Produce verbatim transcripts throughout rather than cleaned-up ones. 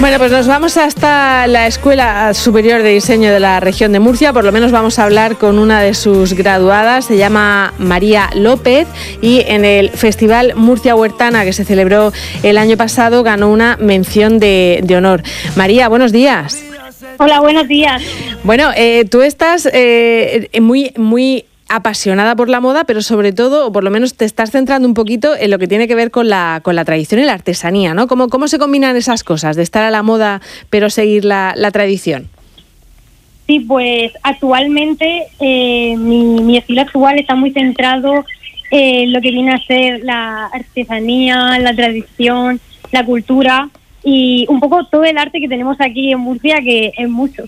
Bueno, pues nos vamos hasta la Escuela Superior de Diseño de la región de Murcia. Por lo menos vamos a hablar con una de sus graduadas. Se llama María López y en el Festival Murcia Huertana que se celebró el año pasado ganó una mención de, de honor. María, buenos días. Hola, buenos días. Bueno, eh, tú estás eh, muy, muy apasionada por la moda, pero sobre todo, o por lo menos te estás centrando un poquito en lo que tiene que ver con la, con la tradición y la artesanía, ¿no? ¿Cómo, cómo se combinan esas cosas de estar a la moda pero seguir la, la tradición? Sí, pues actualmente eh, mi, mi estilo actual está muy centrado en lo que viene a ser la artesanía, la tradición, la cultura y un poco todo el arte que tenemos aquí en Murcia, que es mucho.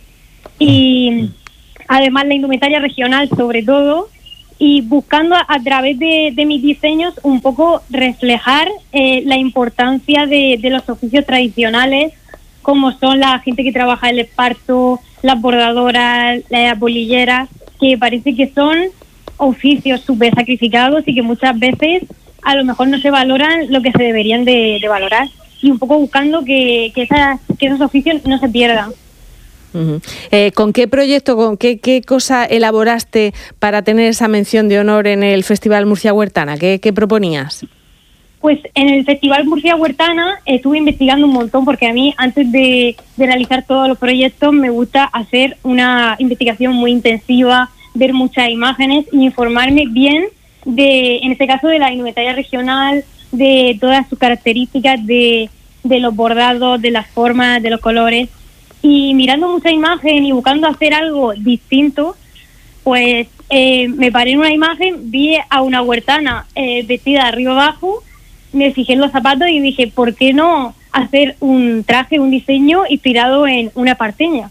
Y además la indumentaria regional sobre todo, y buscando a, a través de, de mis diseños un poco reflejar eh, la importancia de, de los oficios tradicionales, como son la gente que trabaja el esparto, las bordadoras, las bolilleras, que parece que son oficios súper sacrificados y que muchas veces a lo mejor no se valoran lo que se deberían de, de valorar, y un poco buscando que, que, esas, que esos oficios no se pierdan. Uh-huh. Eh, ¿Con qué proyecto, con qué, qué cosa elaboraste para tener esa mención de honor en el Festival Murcia Huertana? ¿Qué, qué proponías? Pues en el Festival Murcia Huertana estuve investigando un montón, porque a mí antes de, de realizar todos los proyectos me gusta hacer una investigación muy intensiva, ver muchas imágenes y informarme bien de, en este caso, de la indumentaria regional, de todas sus características, de, de los bordados, de las formas, de los colores. Y mirando mucha imagen y buscando hacer algo distinto, pues eh, me paré en una imagen, vi a una huertana eh, vestida de arriba abajo, me fijé en los zapatos y dije, ¿por qué no hacer un traje, un diseño inspirado en una parteña?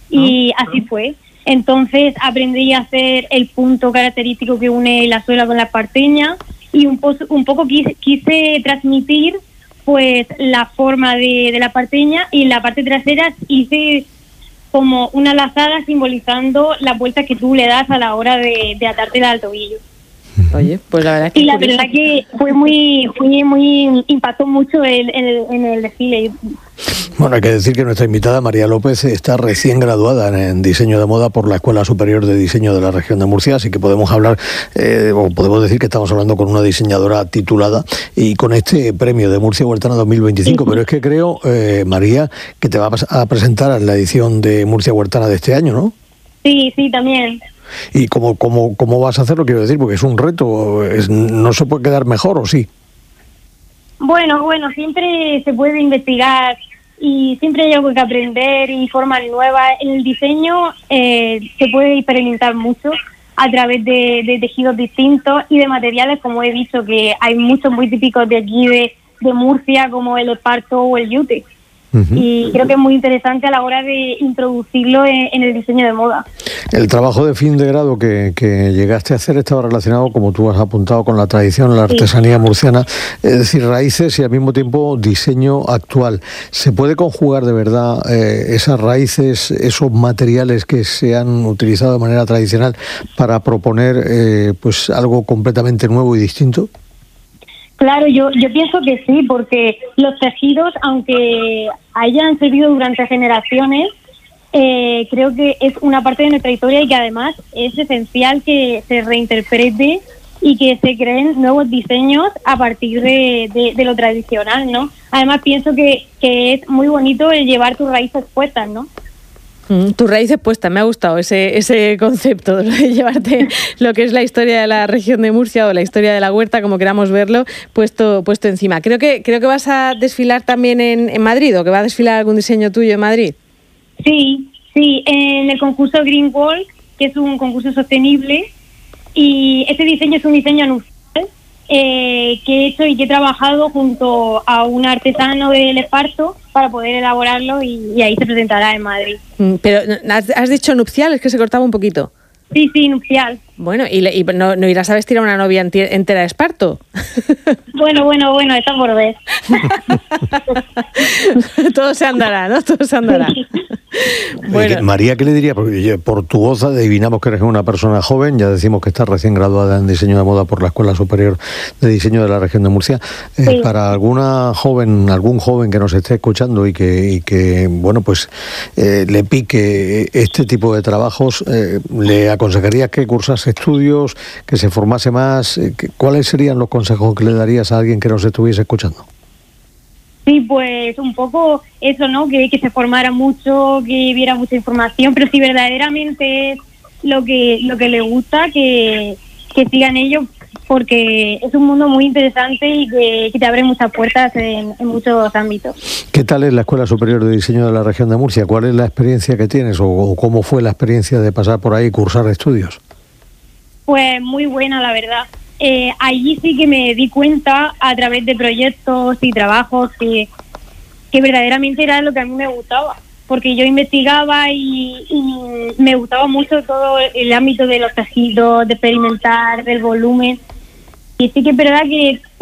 Y uh-huh. así fue. Entonces aprendí a hacer el punto característico que une la suela con la parteña y un, po- un poco quise, quise transmitir pues la forma de, de la parteña, y en la parte trasera hice como una lazada simbolizando la vuelta que tú le das a la hora de, de atártela al tobillo. Oye, pues la verdad es que... Y la verdad que fue muy, fue muy, impactó mucho el, el, en el desfile. Bueno, hay que decir que nuestra invitada María López está recién graduada en diseño de moda por la Escuela Superior de Diseño de la región de Murcia, así que podemos hablar, eh, o podemos decir que estamos hablando con una diseñadora titulada y con este premio de Murcia Huertana dos mil veinticinco, sí. Pero es que creo, eh, María, que te va a presentar en la edición de Murcia Huertana de este año, ¿no? Sí, sí, también. ¿Y cómo, cómo, cómo vas a hacerlo? Quiero decir, porque es un reto, es, no se puede quedar mejor, ¿o sí? Bueno, bueno, siempre se puede investigar y siempre hay algo que aprender y formas nuevas. En el diseño eh, se puede experimentar mucho a través de, de tejidos distintos y de materiales, como he visto que hay muchos muy típicos de aquí de, de Murcia, como el esparto o el yute. Uh-huh. Y creo que es muy interesante a la hora de introducirlo en, en el diseño de moda. El trabajo de fin de grado que, que llegaste a hacer estaba relacionado, como tú has apuntado, con la tradición, la artesanía sí. murciana, es decir, raíces y al mismo tiempo diseño actual. ¿Se puede conjugar de verdad eh, esas raíces, esos materiales que se han utilizado de manera tradicional para proponer eh, pues algo completamente nuevo y distinto? Claro, yo, yo pienso que sí, porque los tejidos, aunque hayan servido durante generaciones, eh, creo que es una parte de nuestra historia y que además es esencial que se reinterprete y que se creen nuevos diseños a partir de, de, de lo tradicional, ¿no? Además pienso que, que es muy bonito el llevar tus raíces puestas, ¿no? Mm, tus raíces puestas, me ha gustado ese ese concepto de llevarte lo que es la historia de la región de Murcia o la historia de la huerta, como queramos verlo, puesto puesto encima. Creo que creo que vas a desfilar también en, en Madrid, o que va a desfilar algún diseño tuyo en Madrid. Sí, sí, en el concurso Green Wall, que es un concurso sostenible, y este diseño es un diseño anuncial eh, que he hecho y que he trabajado junto a un artesano del esparto para poder elaborarlo, y, y ahí se presentará en Madrid. Pero has, has dicho nupcial, es que se cortaba un poquito. Sí, sí, nupcial. Bueno, ¿y, y no, no irás a vestir a una novia entera de esparto? Bueno, bueno, bueno, está por ver. Todo se andará, ¿no? Todo se andará. Bueno. María, ¿qué le diría? Porque por tu voz adivinamos que eres una persona joven, ya decimos que estás recién graduada en diseño de moda por la Escuela Superior de Diseño de la Región de Murcia. Eh, sí. Para alguna joven, algún joven que nos esté escuchando y que, y que bueno, pues eh, le pique este tipo de trabajos, eh, ¿le aconsejarías que cursase estudios, que se formase más? Eh, ¿Cuáles serían los consejos que le darías a alguien que nos estuviese escuchando? Sí, pues un poco eso, ¿no? Que, que se formara mucho, que viera mucha información, pero si verdaderamente es lo que lo que le gusta, que, que sigan ellos, porque es un mundo muy interesante y que, que te abre muchas puertas en, en muchos ámbitos. ¿Qué tal es la Escuela Superior de Diseño de la Región de Murcia? ¿Cuál es la experiencia que tienes o, o cómo fue la experiencia de pasar por ahí y cursar estudios? Pues muy buena, la verdad. Eh, allí sí que me di cuenta a través de proyectos y trabajos que, que verdaderamente era lo que a mí me gustaba, porque yo investigaba y, y me gustaba mucho todo el ámbito de los tejidos, de experimentar, del volumen, y sí que es verdad que